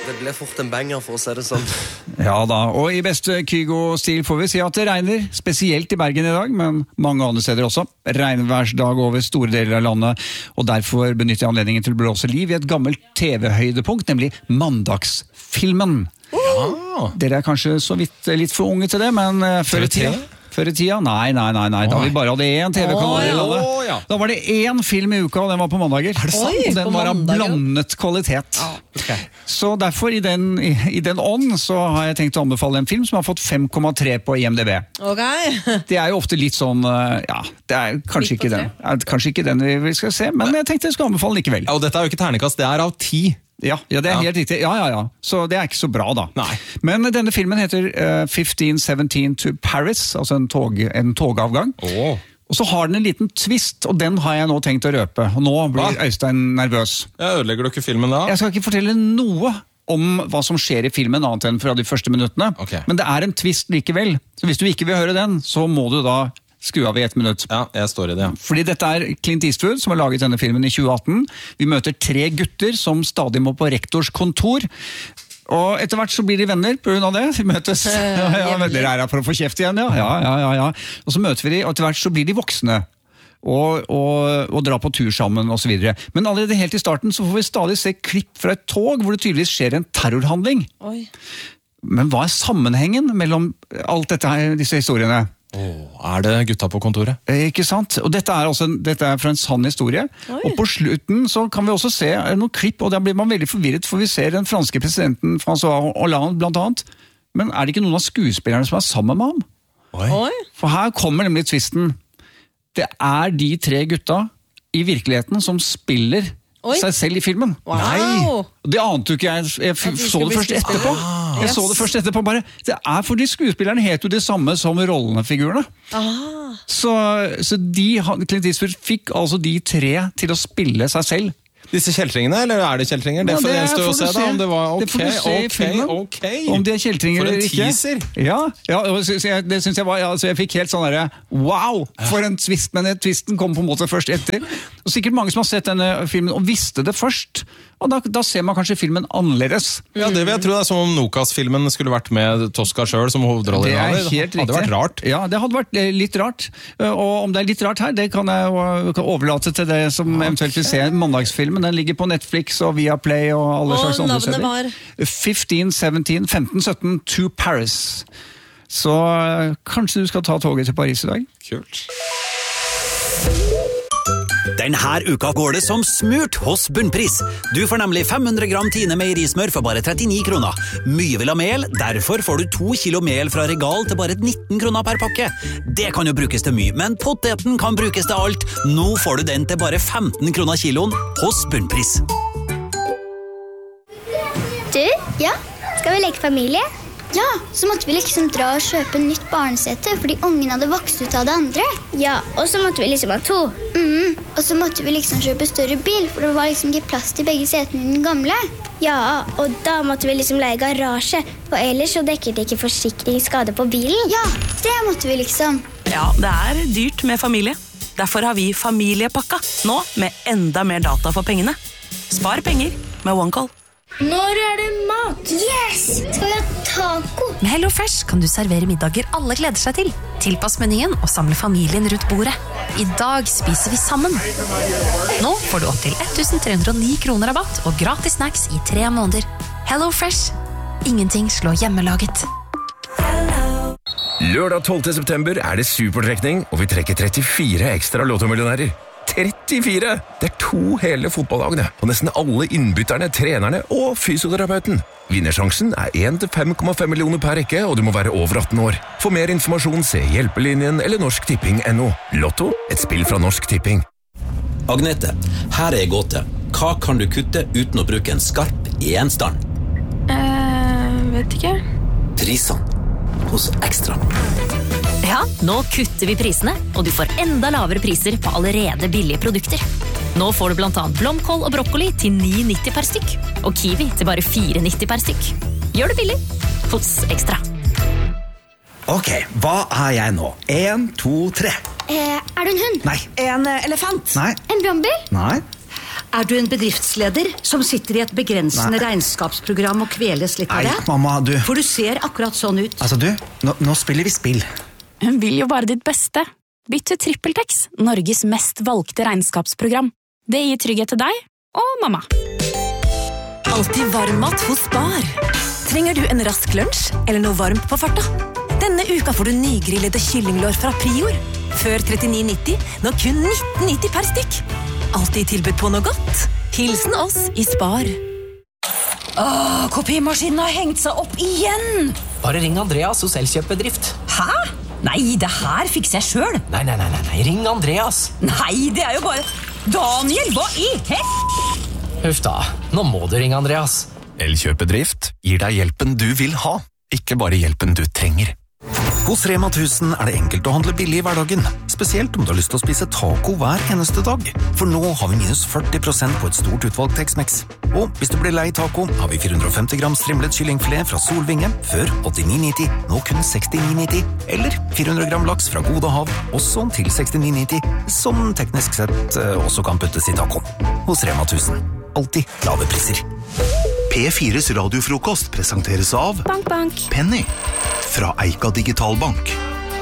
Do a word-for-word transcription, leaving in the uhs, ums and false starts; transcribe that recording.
Det ble fort en banger, for å si det sånn. Ja da, og i beste Kygo-stil får vi si at det regner, spesielt i Bergen i dag, men mange andre steder også. Regnværsdag over store deler av landet, og derfor benytter jeg anledningen til å blåse liv i et gammelt T V-høydepunkt, nemlig mandagsfilmen. Ja. Dere er kanskje så vidt litt for unge til det, men før i tida... Før i tida? Nei, nei, nei, nei. Da vi bare hadde én T V-kanal i landet. Oh, ja. Da var det én film i uka, og den var på mandager. Er det sant? Oi, og den var av blandet kvalitet. Ah, okay. Så derfor, i den, i, i den ånd, så har jeg tenkt å anbefale en film som har fått fem komma tre på I M D B. Okay. Det er jo ofte litt sånn, ja, det er kanskje ikke den, kanskje ikke den vi skal se, men jeg tenkte jeg skulle anbefale den likevel. Ja, og dette er jo ikke ternekast, det er av ti. Ja, ja, det er ja. helt riktig. Ja, ja, ja. Så det er ikke så bra da. Nei. Men denne filmen heter uh, fifteen seventeen to Paris, altså en, tog, en togavgang. Oh. Og så har den en liten twist, og den har jeg nå tenkt å røpe. Og nå blir Hva? Øystein nervøs. Ja, ødelegger du ikke filmen da? Jeg skal ikke fortelle noe om hva som skjer i filmen, annet enn fra de første minuttene. Okay. Men det er en twist likevel. Så hvis du ikke vil høre den, så må du da skru av i ett minutt. Ja, jeg står i det, ja. Fordi dette er Clint Eastwood som har laget denne filmen i tjue atten. Vi møter tre gutter som stadig må på rektors kontor. Og etter hvert så blir de venner på grunn av det. Vi møtes. Ja, ja, dere er her for å få kjeft igjen, ja. Ja, ja, ja, ja. Og så møter vi de, og etter hvert så blir de voksne. Og, og, og dra på tur sammen og så videre. Men allerede helt i starten så får vi stadig se klipp fra et tog hvor det tydeligvis skjer en terrorhandling. Oi. Men hva er sammenhengen mellom alt dette, disse historiene? Oh, er det gutta på kontoret? Eh, ikke sant? Og dette er, også, dette er fra en sann historie. Oi. Og på slutten så kan vi også se noen klipp, og da blir man veldig forvirret, for vi ser den franske presidenten François Hollande blant annet. Men er det ikke noen av skuespillerne som er sammen med ham? Oi. Oi. For her kommer nemlig tvisten. Det er de tre gutta i virkeligheten som spiller Oi. Seg selv i filmen. Wow. Nei! Det ante jo ikke jeg. Jeg, jeg de så det først etterpå. Ah. Jeg yes. så det først etterpå bare. Det er fordi skuespillerne heter jo det samme som rollene-figurene. Ah. Så, så de, Clint Eastwood fikk altså de tre til å spille seg selv. Disse kjeltringene, eller er det kjeltringer? Det, ja, det får du se da, om det var ok, det får du se ok, i filmen, ok. Om de er kjeltringer eller ikke. For en teaser! Ja, ja det synes jeg var, altså jeg fikk helt sånn der, wow, for en twist, men twisten kom på en måte først etter. Og sikkert mange som har sett denne filmen og visste det først, og da, da ser man kanskje filmen annerledes. Ja, det vil jeg tro det er som om Nokas-filmen skulle vært med Tosca selv som hovedrolle. Det er helt riktig. Det hadde vært rart. Ja, det hadde vært litt rart. Og om det er litt rart her, det kan jeg kan overlate til det som eventuelt vil se mandagsfilmen. Den ligger på Netflix og Viaplay og alle slags andre steder. Var... fifteen seventeen, femten sytten to Paris. Så kanskje du skal ta toget til Paris i dag? Kult. Denne uka går det som smurt hos Bunnpris. Du får nemlig fem hundre gram Tine meierismør for bare trettini kroner. Mye vil ha mel, derfor får du to kilo mel fra Regal til bare nitten kroner per pakke. Det kan jo brukes til mye, men poteten kan brukes til alt. Nå får du den til bare femten kroner kiloen hos Bunnpris. Du, ja, skal vi leke familie? Ja, så måtte vi liksom dra og kjøpe nytt barnesete, fordi ungen hadde vokst ut av det andre. Ja, og så måtte vi liksom ha to. Mm, og så måtte vi liksom kjøpe større bil, for det var liksom ikke plass til begge setene i den gamle. Ja, og da måtte vi liksom leie garasje, for ellers så dekket det ikke forsikringsskade på bilen. Ja, det måtte vi liksom. Ja, det er dyrt med familie. Derfor har vi familiepakka, nå med enda mer data for pengene. Spar penger med OneCall. Når er det mat? Yes! Skal vi ha taco? Med Hello Fresh kan du servere middager alle gleder seg til. Tilpass menyen og samle familien rundt bordet. I dag spiser vi sammen. Nå får du opp til elleve hundre og ni kroner rabatt og gratis snacks i tre måneder. Hello Fresh. Ingenting slår hjemmelaget. Lørdag tolvte september er det supertrekning, og vi trekker trettifire ekstra lottomillionærer. trettifire! Det er to hele fotballagene, og nesten alle innbytterne, trenerne og fysioterapeuten. Vinnersjansen er én til fem komma fem millioner per rekke, og du må være over atten år. For mer informasjon, se Hjelpelinjen eller norsk tipping punktum no. Lotto, et spill fra Norsk Tipping. Agnete, her er gåte. Hva kan du kutte uten å bruke en skarp gjenstand? Eh, vet ikke. Prisene hos Ekstra. Ja, nå kutter vi prisene, og du får enda lavere priser på allerede billige produkter. Nå får du blant annet blomkål og brokkoli til ni nitti per stykk, og kiwi til bare fire nitti per stykk. Gjør det billig hos Ekstra. Ok, hva er jeg nå? En, to, tre. Eh, er du en hund? Nei. En elefant? Nei. En brannbil? Nei. Er du en bedriftsleder som sitter i et begrensende Nei. regnskapsprogram og kveles litt av Nei, det? mamma, du For du ser akkurat sånn ut. Altså du, nå, nå spiller vi spill. Hun vil jo bare ditt beste. Bytt til TrippelTex, Norges mest valgte regnskapsprogram. Det gir trygghet til deg og mamma. Alltid varmmat hos Spar. Trenger du en rask lunsj eller noe varmt på farta? Denne uka får du nygrillede kyllinglår fra Prior. Før trettini nitti, nå kun nitten nitti per stykk. Alltid tilbud på noe godt. Hilsen oss i Spar. Åh, kopimaskinen har hengt seg opp igjen! Bare ring Andreas hos Elkjøp-bedrift. Hæ? Nei, det her fikser jeg selv. Nei, nei, nei, nei, ring Andreas. Nei, det er jo bare... Daniel, hva i hel... Huff da, nå må du ringe Andreas. Elkjøp-bedrift gir deg hjelpen du vil ha, ikke bare hjelpen du trenger. Hos Rema tusen er det enkelt å handle billig i hverdagen, spesielt om du har lyst til å spise taco hver eneste dag. For nå har vi minus førti prosent på et stort utvalg Tex-Mex. Og hvis du blir lei taco, har vi fire hundre og femti gram strimlet kyllingfilet fra Solvinge, før åttini nitti, nå kun sekstini nitti. Eller fire hundre gram laks fra Gode Hav, også til sekstini nitti, som teknisk sett eh, også kan puttes i taco. Hos Rema tusen. Alltid lave priser. P fires radiofrokost presenteres av Bank, bank. Penny fra Eika Digitalbank.